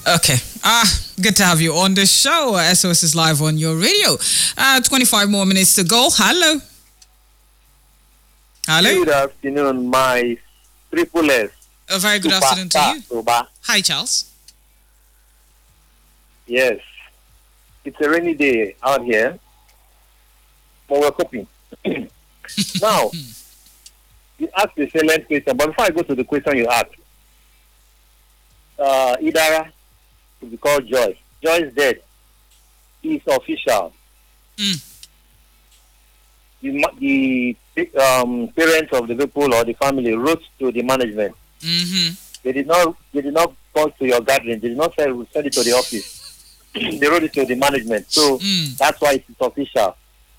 Okay. Good to have you on the show. SOS is live on your radio. 25 more minutes to go. Hello. Good afternoon, my triple S. A very good afternoon to you. Soba. Hi, Charles. Yes. It's a rainy day out here, but we're coping. Now, you asked a salient question, but before I go to the question you asked, Idara to be called Joy. Joy is dead. It's official. The parents of the people or the family wrote to the management. They did not call to your gathering. They did not send it to the office. They wrote it to the management. So that's why it's official.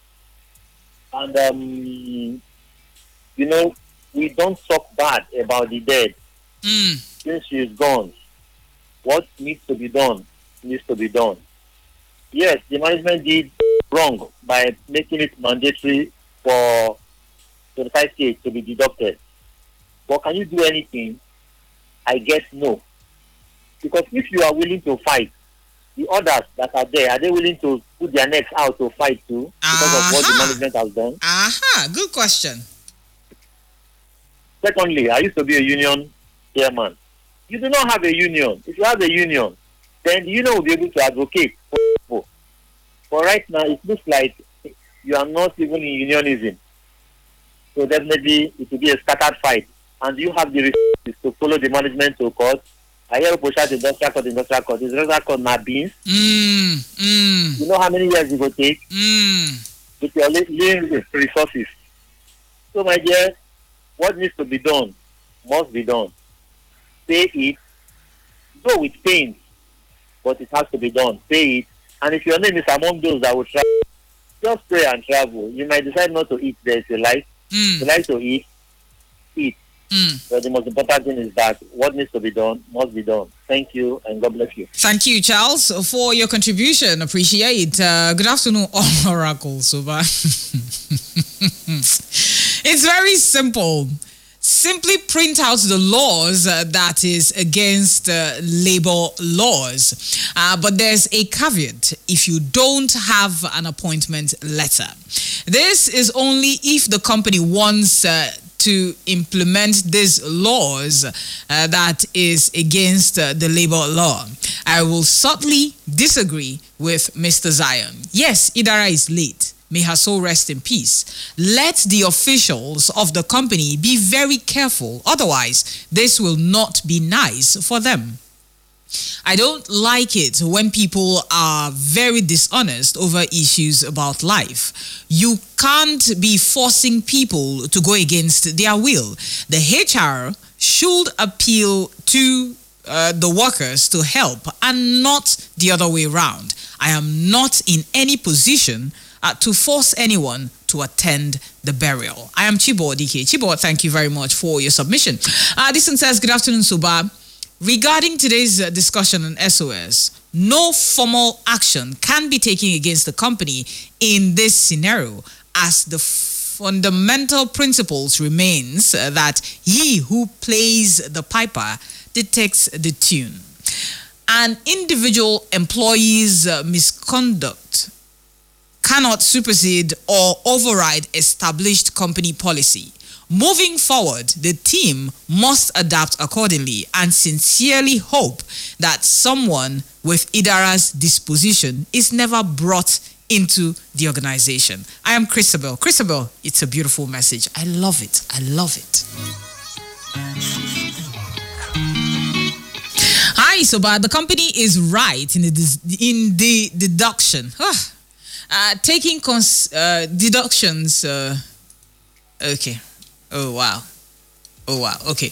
And we don't talk bad about the dead. Since she is gone, what needs to be done needs to be done. Yes, the management did wrong by making it mandatory for 25K to be deducted. But can you do anything? I guess no. Because if you are willing to fight, the others that are there, are they willing to put their necks out to fight too? Because of what the management has done? Good question. Secondly, I used to be a union chairman. You do not have a union. If you have a union, then the union will be able to advocate for people. But right now, it looks like you are not even in unionism. So definitely, it will be a scattered fight. And you have the resources to follow the management to court. I hear push out industrial court. It's industrial court not beans. You know how many years it will take? With your limited resources. So my dear, what needs to be done must be done. Say it. Go with pain, but it has to be done. Say it. And if your name is among those that will travel, just pray and travel. You might decide not to eat there if you like. If you like to eat. But the most important thing is that what needs to be done must be done. Thank you and God bless you. Thank you, Charles, for your contribution. Appreciate. Good afternoon, Oracle Suba. It's very simple. Simply print out the laws that is against labor laws. But there's a caveat if you don't have an appointment letter. This is only if the company wants to implement these laws that is against the labor law. I will subtly disagree with Mr. Zion. Yes, Idara is late. May her soul rest in peace. Let the officials of the company be very careful. Otherwise, this will not be nice for them. I don't like it when people are very dishonest over issues about life. You can't be forcing people to go against their will. The HR should appeal to the workers to help and not the other way around. I am not in any position to force anyone to attend the burial. I am Chibo DK. Chibo, thank you very much for your submission. This one says, good afternoon, Suba. Regarding today's discussion on SOS, no formal action can be taken against the company in this scenario, as the fundamental principles remains that he who plays the piper detects the tune. An individual employee's misconduct cannot supersede or override established company policy. Moving forward, the team must adapt accordingly and sincerely hope that someone with Idara's disposition is never brought into the organization. I am Christabel. Christabel, it's a beautiful message. I love it. I love it. Hi, Soba. The company is right in the deduction. Taking deductions. Okay. Oh wow. Okay.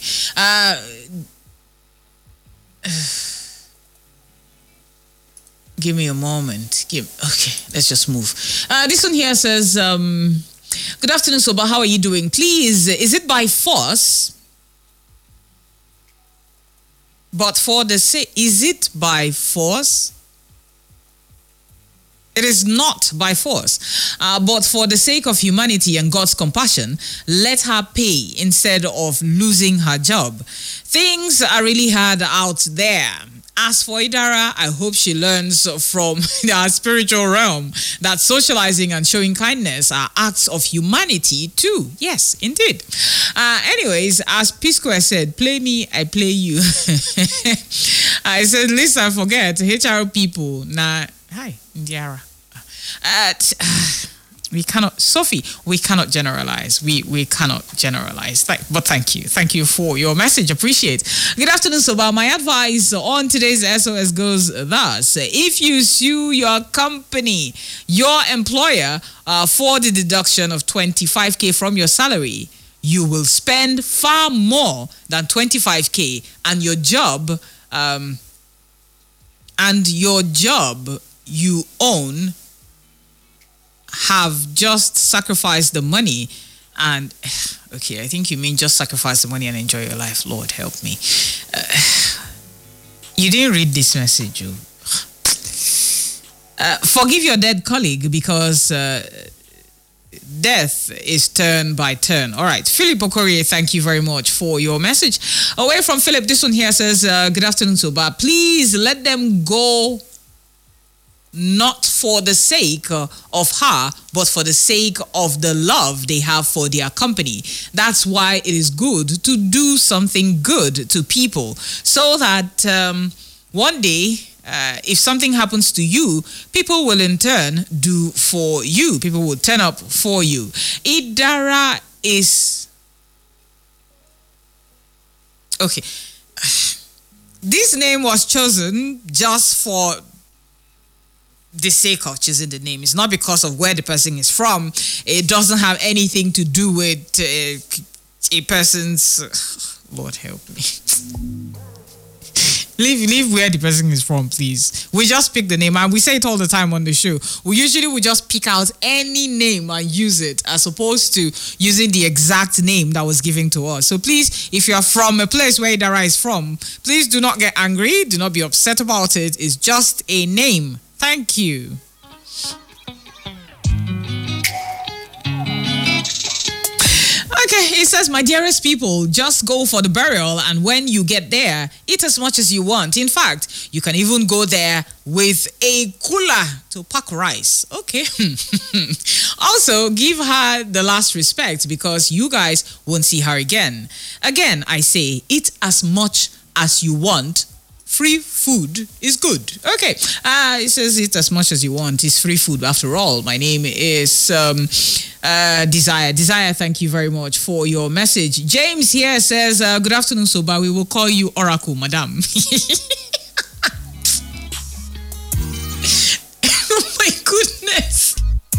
Give me a moment. Okay, let's just move. This one here says, good afternoon, Soba. How are you doing? Please, is it by force? But for the sake, is it by force? It is not by force, but for the sake of humanity and God's compassion, let her pay instead of losing her job. Things are really hard out there, As for Idara, I hope she learns from our spiritual realm that socializing and showing kindness are acts of humanity too. Yes, indeed. Anyways, as P Square said, play me, I play you. I said, listen, forget HR people. Nah, hi, Idara. We cannot, Sophie, we cannot generalize. We cannot generalize. But thank you for your message. Appreciate. Good afternoon, Soba. My advice on today's SOS goes thus: if you sue your company, your employer, for the deduction of 25K from your salary, you will spend far more than 25K, and your job you own have just sacrificed the money and okay, I think you mean just sacrifice the money and enjoy your life. Lord help me. You didn't read this message. Forgive your dead colleague because death is turn by turn. All right, Philip Okorie, thank you very much for your message. Away from Philip, this one here says, good afternoon, Soba. Please let them go, not for the sake of her, but for the sake of the love they have for their company. That's why it is good to do something good to people, so that one day, if something happens to you, people will in turn do for you. People will turn up for you. Idara is... Okay. This name was chosen just for the sake of choosing the name. It's not because of where the person is from. It doesn't have anything to do with a person's... Lord help me. Leave where the person is from, please. We just pick the name, and we say it all the time on the show. We just pick out any name and use it, as opposed to using the exact name that was given to us. So please, if you are from a place where Idara is from, please do not get angry. Do not be upset about it. It's just a name. Thank you. Okay, it says, my dearest people, just go for the burial, and when you get there, eat as much as you want. In fact, you can even go there with a cooler to pack rice. Okay. Also, give her the last respect, because you guys won't see her again. Again, I say, eat as much as you want. Free food is good. Okay. It says eat as much as you want. It's free food after all. My name is Desire. Desire, thank you very much for your message. James here says, good afternoon, Soba. We will call you Oracle, madam. Oh my goodness.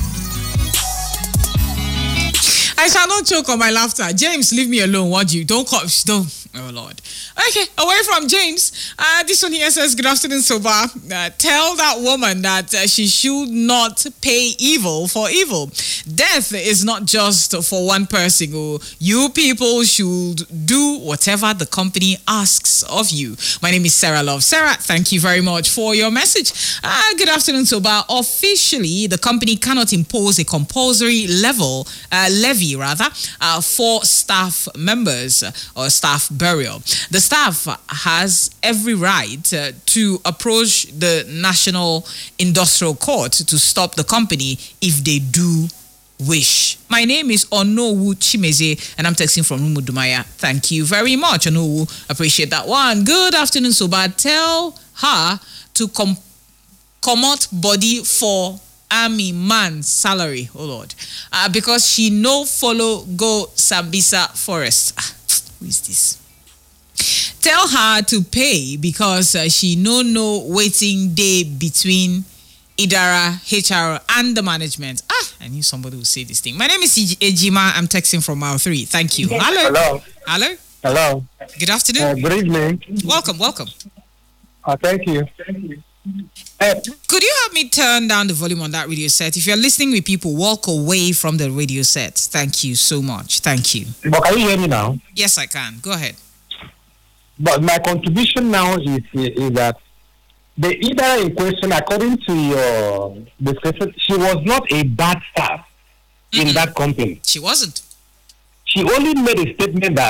I shall not choke on my laughter. James, leave me alone. Don't call. Don't. Oh, Lord. Okay, away from James. This one here says, good afternoon, Soba. Tell that woman that she should not pay evil for evil. Death is not just for one person. You people should do whatever the company asks of you. My name is Sarah Love. Sarah, thank you very much for your message. Good afternoon, Soba. Officially, the company cannot impose a compulsory levy for staff members or staff burial. The staff has every right to approach the National Industrial Court to stop the company if they do wish. My name is Onowu Chimeze, and I'm texting from Rumudumaya. Thank you very much, Onowu. Appreciate that one. Good afternoon, Soba. Tell her to come out body for army man salary. Oh Lord, because she no follow go Sambisa Forest. Who is this? Tell her to pay because she no waiting day between Idara, HR, and the management. I knew somebody would say this thing. My name is Ejima. I'm texting from Mile 3. Thank you. Hello. Hello. Good afternoon. Good evening. Welcome. Thank you. Could you help me turn down the volume on that radio set? If you're listening with people, walk away from the radio set. Thank you so much. Thank you. But can you hear me now? Yes, I can. Go ahead. But my contribution now is that the Idara in question, according to your discussion, she was not a bad staff in that company. She wasn't. She only made a statement that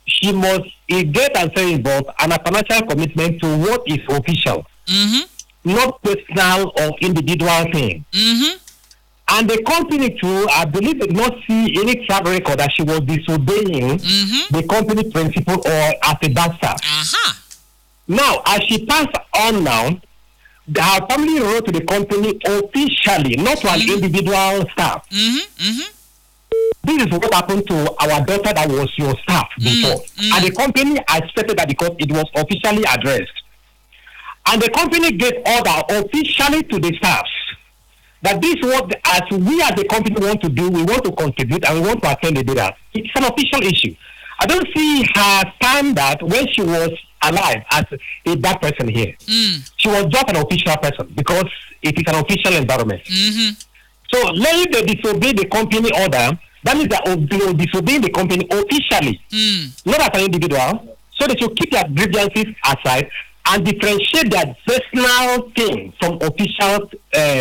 she must get herself involved and a financial commitment to what is official, not personal or individual thing. And the company too, I believe, did not see any track record that she was disobeying the company principle or as a bad staff. Now, as she passed on now, her family wrote to the company officially, not to an individual staff. This is what happened to our daughter that was your staff before. And the company accepted that because it was officially addressed. And the company gave order officially to the staffs that this is what, as we as the company want to do, we want to contribute and we want to attend the data. It's an official issue. I don't see her standard when she was alive as a bad person here. She was just an official person because it is an official environment. So letting they disobey the company order, that means that they will disobey the company officially, not as an individual. So they should keep their grievances aside and differentiate their personal thing from official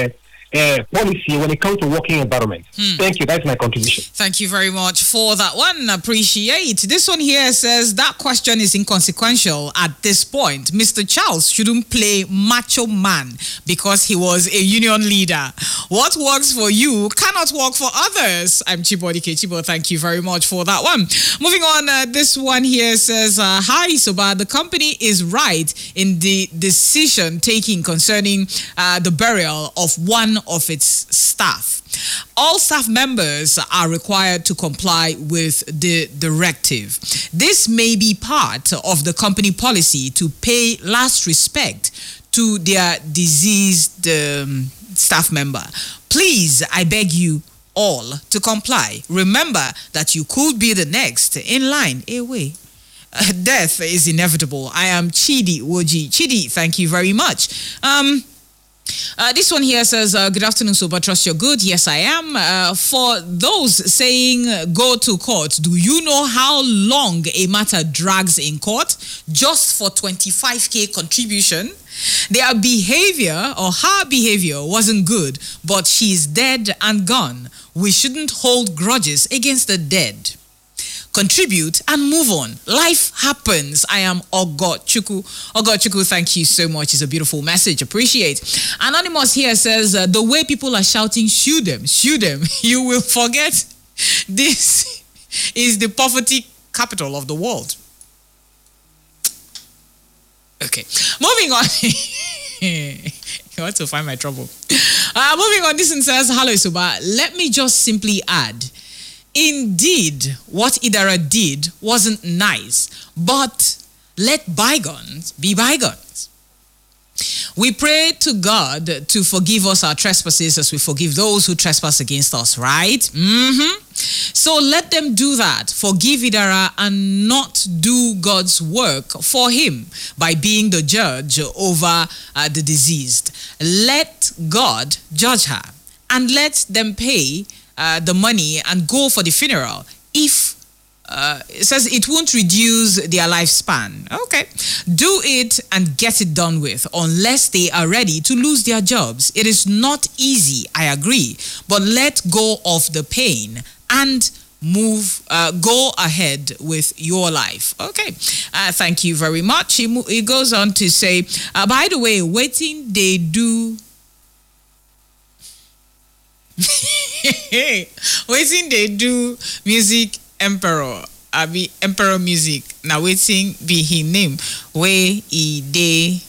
policy when it comes to working environment. Thank you. That's my contribution. Thank you very much for that one. Appreciate. This one here says that question is inconsequential at this point. Mr. Charles shouldn't play macho man because he was a union leader. What works for you cannot work for others. I'm Chibodi Chibo. Thank you very much for that one. Moving on, this one here says, hi, Soba. The company is right in the decision taking concerning the burial of one of its staff. All staff members are required to comply with the directive. This may be part of the company policy to pay last respect to their deceased staff member. Please, I beg you all to comply. Remember that you could be the next in line. Away. Death is inevitable. I am Chidi Woji. Chidi, thank you very much. This one here says, good afternoon, Soba. Trust you're good. Yes, I am. For those saying go to court, do you know how long a matter drags in court? Just for 25k contribution? Their behavior or her behavior wasn't good, but she's dead and gone. We shouldn't hold grudges against the dead. Contribute and move on. Life happens. I am Ogochukwu. Ogochukwu, thank you so much. It's a beautiful message. Appreciate. Anonymous here says, the way people are shouting, shoot them, shoot them. You will forget this is the poverty capital of the world. Okay. Moving on. You want to find my trouble. Moving on. This one says, hello, Suba. Let me just simply add, indeed, what Idara did wasn't nice, but let bygones be bygones. We pray to God to forgive us our trespasses as we forgive those who trespass against us, right? So let them do that. Forgive Idara and not do God's work for him by being the judge over the deceased. Let God judge her and let them pay the money and go for the funeral if it says it won't reduce their lifespan. Okay. Do it and get it done with unless they are ready to lose their jobs. It is not easy, I agree, but let go of the pain and go ahead with your life. Okay. Thank you very much. He goes on to say, by the way, waiting they do waiting they do music emperor abi emperor music now waiting be his name where he dey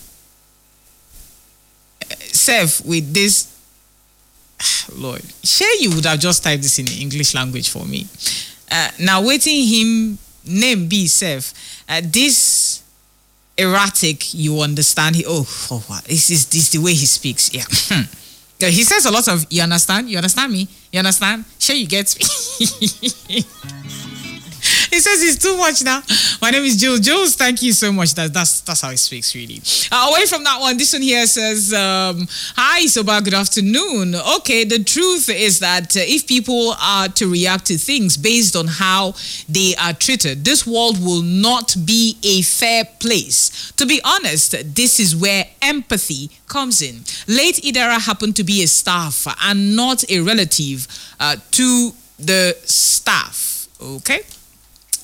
serve with this. Lord, sure you would have just typed this in the English language for me. Now waiting him name be serve this erratic, you understand? This is the way he speaks. Yeah. He says a lot of, you understand? You understand me? You understand? Sure you get me? He says it's too much now. My name is Jules. Jules, thank you so much. That's how he speaks, really. Away from that one, this one here says, hi, Soba, good afternoon. Okay, the truth is that if people are to react to things based on how they are treated, this world will not be a fair place. To be honest, this is where empathy comes in. Late Idara happened to be a staff and not a relative to the staff. Okay?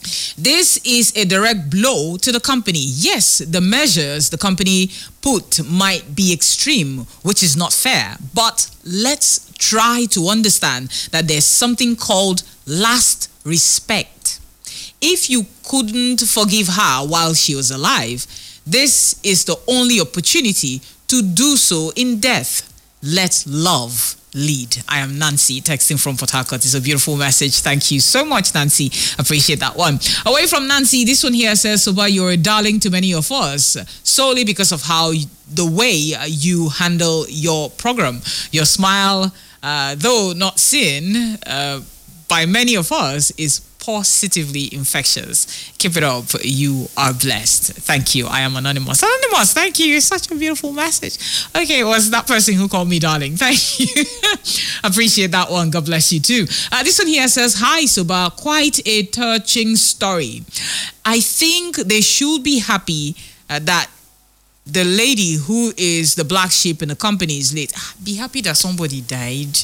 This is a direct blow to the company. Yes, the measures the company put might be extreme, which is not fair. But let's try to understand that there's something called last respect. If you couldn't forgive her while she was alive, this is the only opportunity to do so in death. Let love lead. I am Nancy, texting from Port Harcourt. It's a beautiful message. Thank you so much, Nancy. Appreciate that one. Away from Nancy, this one here says, Soba, you're a darling to many of us, solely because of the way you handle your program. Your smile, though not seen by many of us, is positively infectious. Keep it up. You are blessed. Thank you. I am Anonymous. Anonymous, thank you. It's such a beautiful message. Okay, it was that person who called me darling. Thank you. Appreciate that one. God bless you too. This one here says, hi, Soba. Quite a touching story. I think they should be happy that the lady who is the black sheep in the company is late. Be happy that somebody died.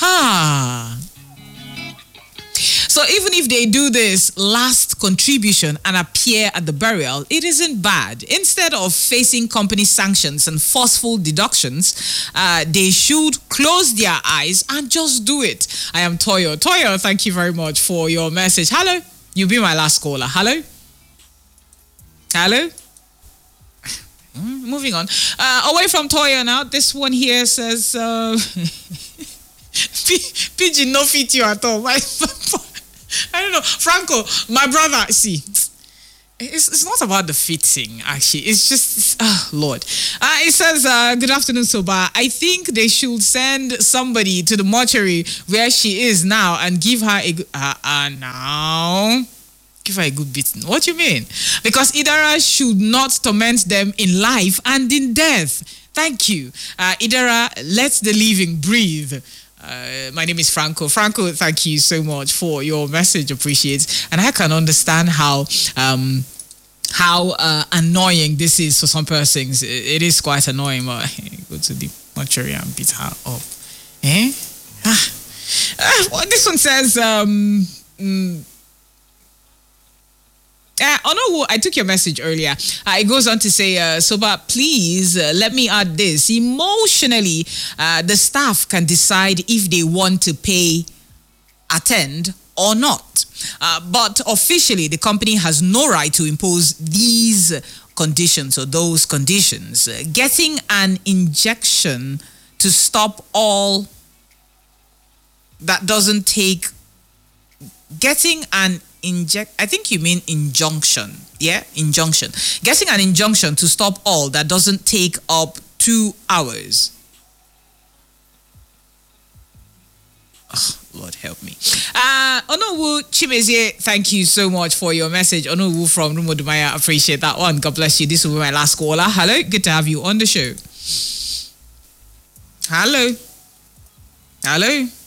So even if they do this last contribution and appear at the burial, it isn't bad. Instead of facing company sanctions and forceful deductions, they should close their eyes and just do it. I am Toyo. Toyo, thank you very much for your message. Hello. You'll be my last caller. Hello. Hello. Moving on. Away from Toyo now. This one here says, Pigeon no fit you at all. I don't know. Franco, my brother, see, it's not about the fitting, actually. It's just, Lord. It says, good afternoon, Soba. I think they should send somebody to the mortuary where she is now and give her a good beating. What do you mean? Because Idara should not torment them in life and in death. Thank you. Idara, let the living breathe. My name is Franco. Franco, thank you so much for your message. Appreciate. And I can understand how annoying this is for some persons. It is quite annoying. But go to the mortuary and beat her up. Well, this one says, I took your message earlier. It goes on to say, Soba, please let me add this. Emotionally, the staff can decide if they want to attend or not. But officially, the company has no right to impose these conditions or those conditions. Getting an injection to stop all that doesn't take... I think you mean injunction. Yeah, injunction. Getting an injunction to stop all that doesn't take up 2 hours. Oh, Lord help me. Onowu Chimezie, thank you so much for your message. Onowu from Rumodumaya, appreciate that one. God bless you. This will be my last caller. Hello, good to have you on the show. Hello. Hello.